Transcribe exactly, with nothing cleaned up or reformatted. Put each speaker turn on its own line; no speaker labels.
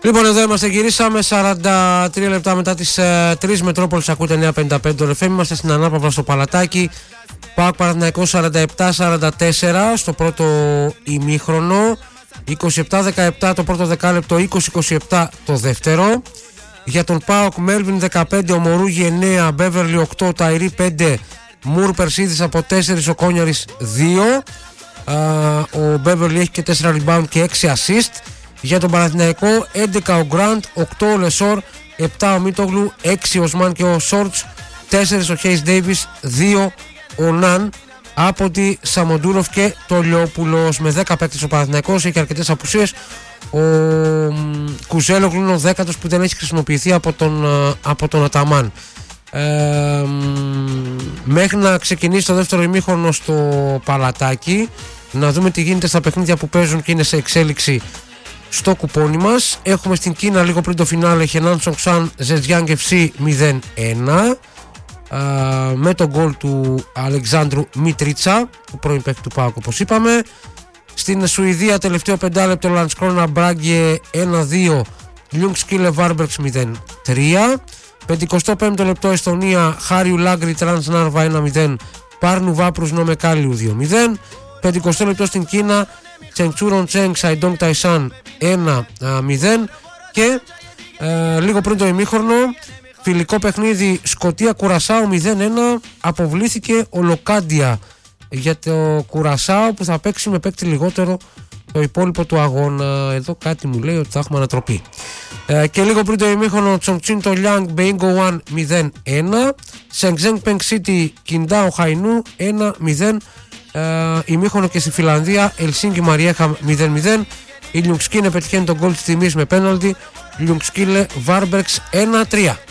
Λοιπόν, εδώ είμαστε, γυρίσαμε σαράντα τρία λεπτά μετά τις ε, τρεις. Μετρόπολης, ακούτε εννιά πενήντα πέντε το εφ εμ. Είμαστε στην Ανάπαυλα στο Παλατάκι. ΠΑΟΚ Παναθηναϊκός σαράντα επτά σαράντα τέσσερα στο πρώτο ημίχρονο, είκοσι επτά δεκαεπτά το πρώτο δεκάλεπτο, είκοσι είκοσι επτά το δεύτερο. Για τον ΠΑΟΚ, Μέλβιν δεκαπέντε, ο Μορούγι εννέα, Μπέβερλι οκτώ, Ταϊρή πέντε, Μουρ Περσίδης από τέσσερα, ο Κόνιαρης δύο. Α, ο Μπέβερλι έχει και τέσσερα rebound και έξι assist. Για τον Παναθηναϊκό, έντεκα ο Γκραντ, οκτώ ο Λεσόρ, επτά ο Μίτογλου, έξι ο Σμάν και ο Σόρτς, τέσσερα ο Χέις Ντέιβις, δύο ο Ναν από τη Σαμοντούροφ και το Λιόπουλος. Με δέκα παίκτες ο Παναθηναϊκός, έχει αρκετές απουσίες. Ο Κουζέλογλου είναι ο δέκατος που δεν έχει χρησιμοποιηθεί από τον, από τον Αταμάν. Ε, μέχρι να ξεκινήσει το δεύτερο ημίχρονο στο Παλατάκι, να δούμε τι γίνεται στα παιχνίδια που παίζουν και είναι σε εξέλιξη στο κουπόνι μας. Έχουμε στην Κίνα λίγο πριν το φινάλε Χενάν Σοξάν Ζετζιάνγκ εφ σι μηδέν ένα, α, με τον γκολ του Αλεξάνδρου Μιτρίτσα, του πρώην παίκτη του ΠΑΟΚ όπως είπαμε. Στην Σουηδία τελευταίο πεντάλεπτο Λαντσκρόνα Μπράγκε ένα δύο, Ljungskile Varbergs μηδέν τρία. πενηκοστό πέμπτο λεπτό Εστονία Χάριου Λάγκρι Τρανς Νάρβα ένα μηδέν, Πάρνου Βάπρους Νομεκάλιου δύο μηδέν. πενηκοστό λεπτό στην Κίνα Τσεντσούρον Τσένγκ Σαϊντόνγκ Ταϊσάν ένα μηδέν. Και ε, λίγο πριν το ημίχρονο, φιλικό παιχνίδι Σκωτία Κουρασάου μηδέν ένα, αποβλήθηκε ο Λοκάντια για το Κουρασάου που θα παίξει με παίκτη λιγότερο το υπόλοιπο του αγώνα. Εδώ κάτι μου λέει ότι θα έχουμε ανατροπή. Ε, και λίγο πριν το ημίχρονο Τσοντσίν το Λιάνγκ Μπέιγκο ένα μηδέν ένα, Σενγκζέγκ Πενγκ Σίτι Κιντάο Χαϊνού ένα μηδέν. Uh, ημίχρονο και στη Φιλανδία Ελσίνκι Μαριέχαμ μηδέν μηδέν. Η Ljungskile πετυχαίνει τον γκολ της τιμής με πέναλτι. Ljungskile Varbergs ένα τρία.